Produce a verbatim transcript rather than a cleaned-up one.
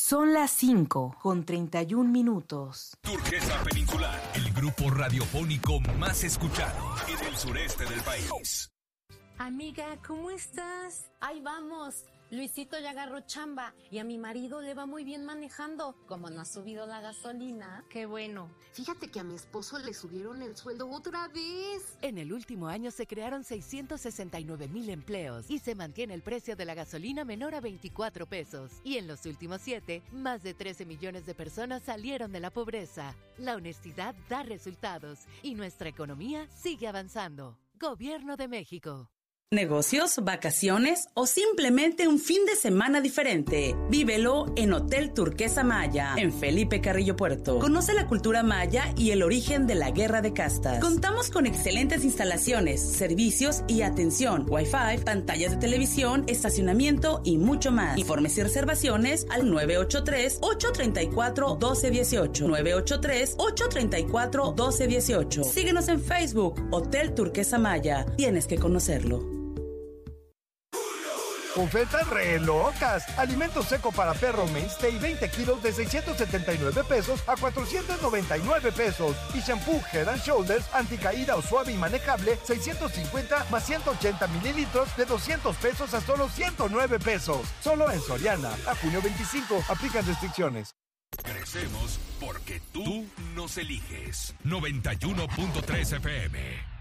Son las cinco con treinta y un minutos. Turquesa Peninsular, el grupo radiofónico más escuchado en el sureste del país. Amiga, ¿cómo estás? Ahí vamos. Luisito ya agarró chamba y a mi marido le va muy bien manejando. Como no ha subido la gasolina. Qué bueno. Fíjate que a mi esposo le subieron el sueldo otra vez. En el último año se crearon seiscientos sesenta y nueve mil empleos y se mantiene el precio de la gasolina menor a veinticuatro pesos. Y en los últimos siete, más de trece millones de personas salieron de la pobreza. La honestidad da resultados y nuestra economía sigue avanzando. Gobierno de México. Negocios, vacaciones o simplemente un fin de semana diferente. Vívelo en Hotel Turquesa Maya, en Felipe Carrillo Puerto. Conoce la cultura maya y el origen de la guerra de castas. Contamos con excelentes instalaciones, servicios y atención, Wi-Fi, pantallas de televisión, estacionamiento y mucho más. Informes y reservaciones al nueve ocho tres, ocho tres cuatro, uno dos uno ocho. nueve ocho tres, ocho tres cuatro, uno dos uno ocho. Síguenos en Facebook, Hotel Turquesa Maya. Tienes que conocerlo. Ofertas re locas. Alimento seco para perro Mainstay veinte kilos de seiscientos setenta y nueve pesos a cuatrocientos noventa y nueve pesos. Y shampoo Head and Shoulders anticaída o suave y manejable seiscientos cincuenta más ciento ochenta mililitros de doscientos pesos a solo ciento nueve pesos. Solo en Soriana. A junio veinticinco. Aplican restricciones. Crecemos porque tú nos eliges. noventa y uno punto tres F M.